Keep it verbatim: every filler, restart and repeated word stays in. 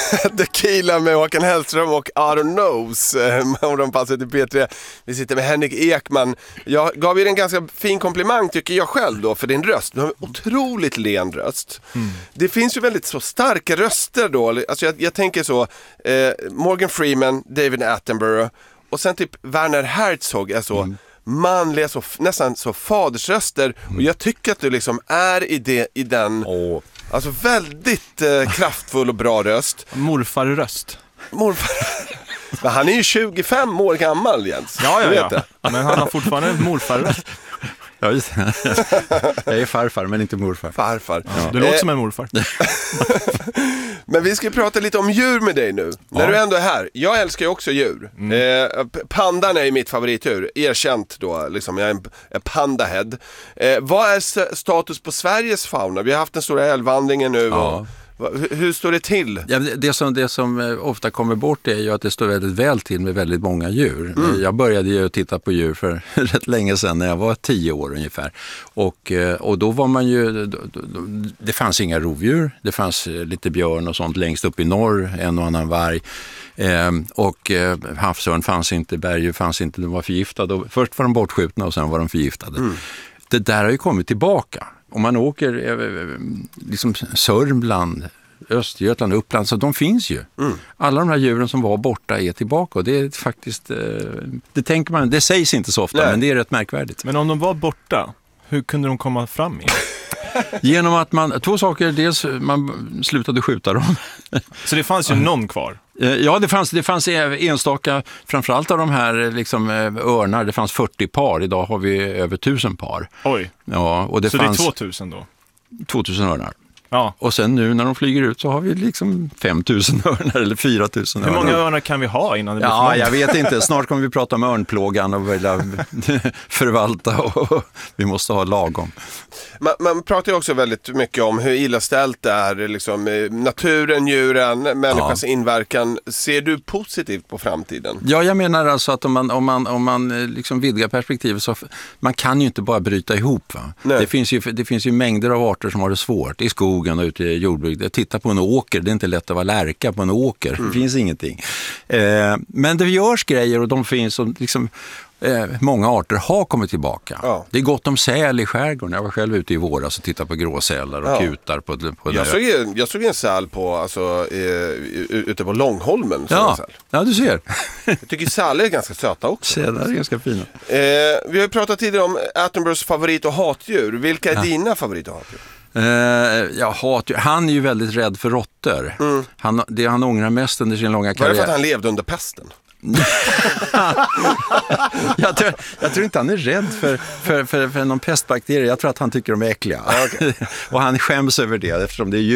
Tequila med Håkan Hellström och Aaron Knows. Och de passar till P tre. Vi sitter med Henrik Ekman. Jag gav er en ganska fin komplimang tycker jag själv då för din röst. Du har en otroligt len röst. Mm. Det finns ju väldigt så starka röster då. Alltså jag, jag tänker så eh, Morgan Freeman, David Attenborough och sen typ Werner Herzog är så mm. manliga, så, nästan så fadersröster. Mm. Och jag tycker att du liksom är i, det, i den... Oh. Alltså väldigt eh, kraftfull och bra röst. Morfarröst. Morfar. Men han är ju tjugofem år gammal, Jens. Ja, ja, ja. Men han har fortfarande en morfarröst. Ja, just det. Jag är farfar, men inte morfar. Farfar. Ja. Du låter eh. som en morfar. Men vi ska prata lite om djur med dig nu. Ja. När du ändå är här. Jag älskar ju också djur. Mm. Eh, pandan är mitt favoritdjur. Erkänt då. Liksom, jag är en, en pandahead. Eh, vad är status på Sveriges fauna? Vi har haft den stora älgvandringen nu. Ja. Och, hur står det till? Ja, det, som, det som ofta kommer bort är ju att det står väldigt väl till med väldigt många djur. Mm. Jag började ju titta på djur för rätt länge sedan när jag var tio år ungefär. Och, och då var man ju, då, då, det fanns inga rovdjur. Det fanns lite björn och sånt längst upp i norr, en och annan varg. Eh, och eh, havsörn fanns inte, berg fanns inte, de var förgiftade. Först var de bortskjutna och sen var de förgiftade. Mm. Det där har ju kommit tillbaka. Om man åker liksom Sörmland, Östergötland, Uppland, så de finns ju. Mm. Alla de här djuren som var borta är tillbaka och det är faktiskt, det tänker man, det sägs inte så ofta. Nej. Men det är rätt märkvärdigt. Men om de var borta, hur kunde de komma fram igen? Genom att man, två saker, dels man slutade skjuta dem. Så det fanns ju någon kvar? Ja, det fanns, det fanns enstaka, framförallt av de här liksom, örnar, det fanns fyrtio par, idag har vi över tusen par. Oj, ja, och det så fanns det är tvåtusen då? tvåtusen örnar. Ja. Och sen nu när de flyger ut så har vi liksom femtusen örnar eller fyra tusen örnar. Hur många örnar kan vi ha innan det blir Ja, jag vet inte. Snart kommer vi prata om örnplågan och vilja förvalta och vi måste ha lagom. Man, man pratar ju också väldigt mycket om hur illa ställt det är, liksom, naturen, djuren, människans ja. inverkan. Ser du positivt på framtiden? Ja, jag menar alltså att om man, om man, om man liksom vidgar perspektivet så man kan ju inte bara bryta ihop. Va? Det, finns ju, det finns ju mängder av arter som har det svårt i skogen och ute i jordbruket. Titta på en åker, det är inte lätt att vara lärka på en åker. Mm. Det finns ingenting. Eh, men det görs grejer och de finns och liksom Eh, många arter har kommit tillbaka. Ja. Det är gott om säl i skärgården. Jag var själv ute i våras och tittade på gråsälar och ja. kutar på, på jag, såg, jag såg en säl på, alltså, eh, ute på Långholmen. Ja. ja, du ser. Jag tycker sälar är ganska söta också. Sälar är ganska fina. Eh, vi har pratat tidigare om Attenboroughs favorit- och hatdjur. Vilka är ja. dina favorit- och hatdjur? Uh, ja, hatdjur. Han är ju väldigt rädd för råttor. Mm. Han, det han ångrar mest under sin långa karriär. Var det för att han levde under pesten? jag, tror, jag tror inte han är rädd för, för, för, för någon pestbakterie. Jag tror att han tycker de är äckliga. Ah, okay. Och han skäms över det eftersom det är djur.